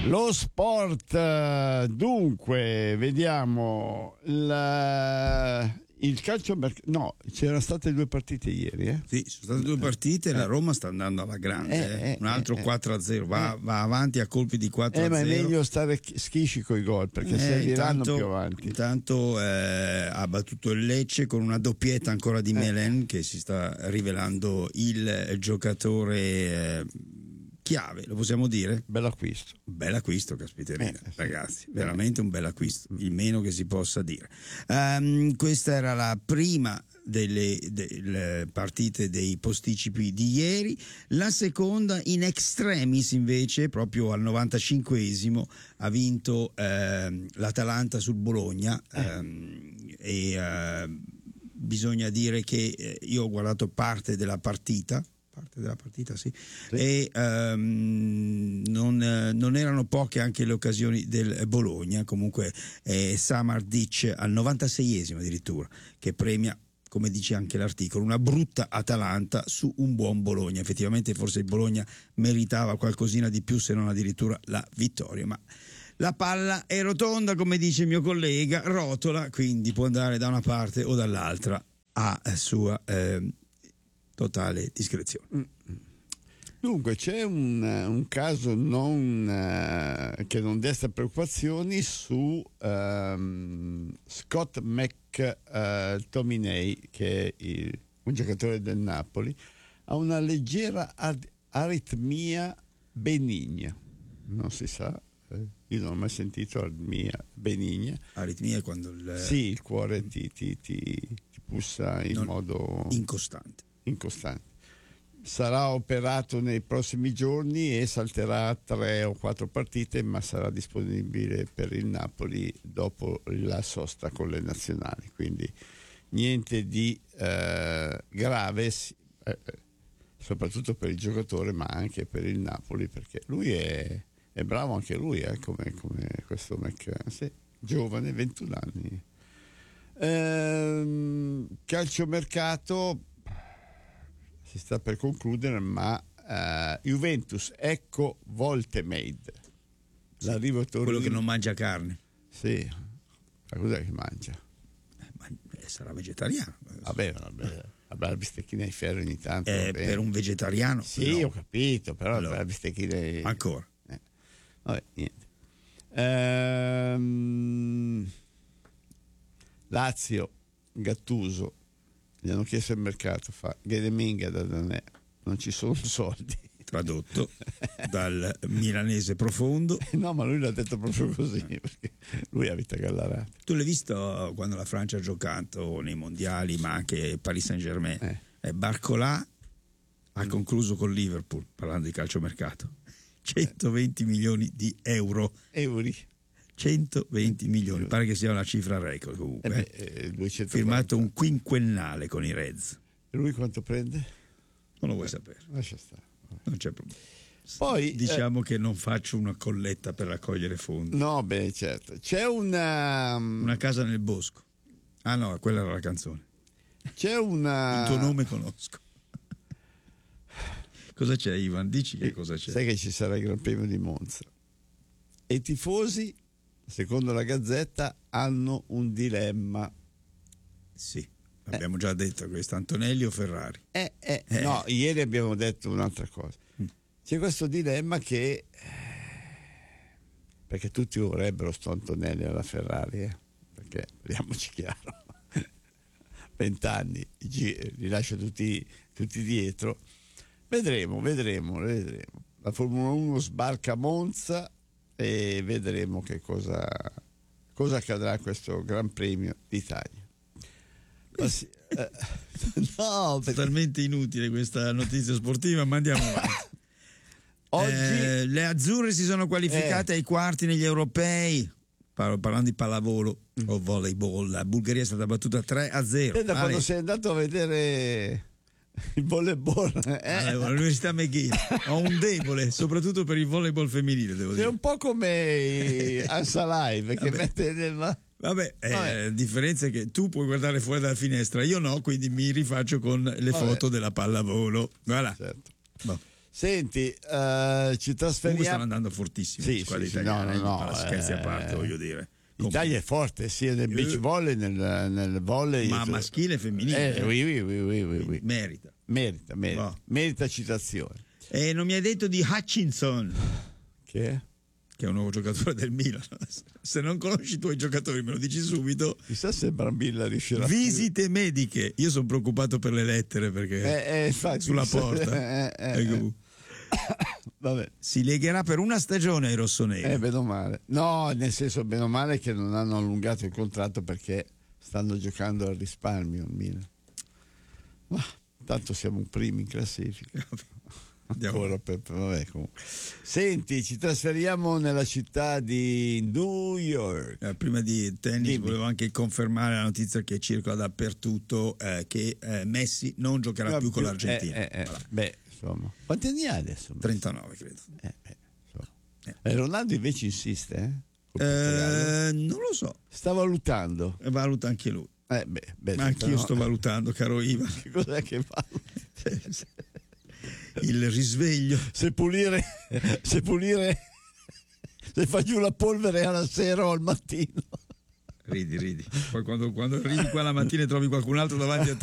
Lo sport, dunque, vediamo il calcio. No, c'erano state 2 partite ieri. Sì, sono state 2 partite. La Roma sta andando alla grande. Un altro 4-0, va avanti a colpi di 4-0. Ma è meglio stare schisci coi gol perché serviranno più avanti. Intanto ha battuto il Lecce con una doppietta ancora di Melen, che si sta rivelando il giocatore chiave, lo possiamo dire? Bell'acquisto, caspiterina, ragazzi, veramente un bell'acquisto, il meno che si possa dire. Questa era la prima delle partite dei posticipi di ieri. La seconda, in extremis, invece, proprio al 95esimo ha vinto l'Atalanta sul Bologna, bisogna dire che io ho guardato parte della partita, sì. E non erano poche anche le occasioni del Bologna. Comunque Samardic al 96esimo addirittura, che premia, come dice anche l'articolo, una brutta Atalanta su un buon Bologna. Effettivamente forse il Bologna meritava qualcosina di più, se non addirittura la vittoria, ma la palla è rotonda, come dice il mio collega, rotola, quindi può andare da una parte o dall'altra a sua totale discrezione. Dunque c'è un caso che non desta preoccupazioni su Scott McTominay, che è un giocatore del Napoli. Ha una leggera aritmia benigna, non si sa, io non ho mai sentito aritmia benigna. Aritmia è quando il cuore ti pulsa in modo incostante. Sarà operato nei prossimi giorni e salterà 3 o 4 partite, ma sarà disponibile per il Napoli dopo la sosta con le nazionali, quindi niente di grave, soprattutto per il giocatore, ma anche per il Napoli, perché lui è bravo anche lui, come questo giovane, 21 anni. Calciomercato si sta per concludere, ma Juventus, ecco Voltemade, l'arrivo a Torino. Quello che non mangia carne. Sì, ma cos'è che mangia? Sarà vegetariano. Vabbè, la bistecchina di ferro ogni tanto. Per un vegetariano? Sì, ho capito, però la bistecchina ancora. Vabbè, niente. Lazio, Gattuso, gli hanno chiesto il mercato, fa Gedeminga da Danè, non ci sono soldi. Tradotto dal milanese profondo. No, ma lui l'ha detto proprio così, perché lui ha vita gallarata. Tu l'hai visto quando la Francia ha giocato nei mondiali, ma anche Paris Saint-Germain? Barcola ha concluso con Liverpool, parlando di calciomercato, 120 milioni di euro. 120 milioni, pare che sia una cifra record comunque. 240. Firmato un quinquennale con i Reds. E lui quanto prende? Non lo vuoi sapere. Lascia stare. Non c'è problema. Poi diciamo che non faccio una colletta per raccogliere fondi. No, beh, certo. C'è una casa nel bosco. Ah no, quella era la canzone. C'è una... Il tuo nome conosco. Cosa c'è, Ivan? Dici che cosa c'è. Sai che ci sarà il Gran Premio di Monza. E i tifosi, secondo la Gazzetta, hanno un dilemma. Sì, abbiamo già detto questo, Antonelli o Ferrari. No, ieri abbiamo detto un'altra cosa. C'è questo dilemma che perché tutti vorrebbero sto Antonelli alla Ferrari, perché vediamoci chiaro, 20 anni li lascia tutti dietro. Vedremo. La Formula 1 sbarca a Monza e vedremo che cosa accadrà a questo Gran Premio d'Italia. No, totalmente inutile questa notizia sportiva, ma andiamo avanti. Oggi le azzurre si sono qualificate ai quarti negli europei. Parlando di pallavolo o volleyball, la Bulgaria è stata battuta 3-0. Da quando sei andato a vedere il volleyball all'Università McGill ho un debole soprattutto per il volleyball femminile, devo dire. È un po' come Ansa Live che mette nel... Vabbè. La differenza è che tu puoi guardare fuori dalla finestra, io no, quindi mi rifaccio con le foto della pallavolo. Voilà. Certo. Senti, ci trasferiamo. Comunque stanno andando fortissimo. Sì, no, scherzi a parte, voglio dire. L'Italia è forte sia nel beach volley, nel volley, ma maschile e femminile. Oui. Merita citazione. E non mi hai detto di Hutchinson, che è un nuovo giocatore del Milan. Se non conosci i tuoi giocatori me lo dici subito. Chissà se Brambilla riuscirà. Visite mediche. Io sono preoccupato per le lettere perché infatti, sulla porta. Vabbè. Si legherà per una stagione ai rossoneri. Bene o male. No, nel senso bene o male che non hanno allungato il contratto perché stanno giocando al risparmio il Milan. Ma tanto siamo primi in classifica. Ancora vabbè, comunque. Senti, ci trasferiamo nella città di New York. Prima di tennis volevo anche confermare la notizia che circola dappertutto, che Messi non giocherà più con l'Argentina. Beh, insomma, quanti anni ha adesso? 39 credo. Ronaldo invece insiste, non lo so. Sta valutando. Valuta anche lui. Ma anch'io sto valutando, caro Ivan. Che cos'è che valuta? Il risveglio. Se pulire, se fai giù la polvere alla sera o al mattino. Ridi. Poi quando arrivi qua la mattina e trovi qualcun altro davanti a te.